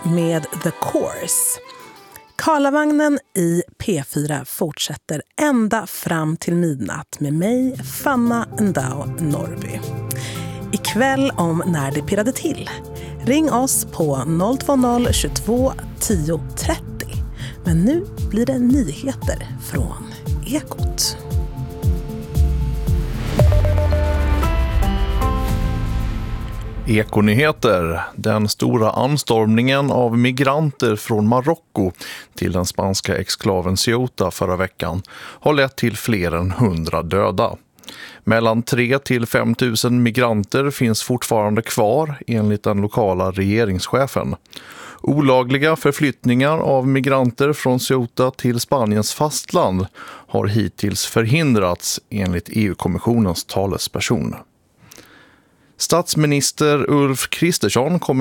med The Course. Karlavagnen i P4 fortsätter ända fram till midnatt med mig, Fanna Ndao Norby. Ikväll om När det pirrade till. Ring oss på 020 22 10 30. Men nu blir det nyheter från Ekot. Ekonyheter. Den stora anstormningen av migranter från Marocko till den spanska exklaven Ceuta förra veckan har lett till fler än 100 döda. Mellan 3 till 5 000 migranter finns fortfarande kvar enligt den lokala regeringschefen. Olagliga förflyttningar av migranter från Ceuta till Spaniens fastland har hittills förhindrats enligt EU-kommissionens talesperson. Statsminister Ulf Kristersson kommer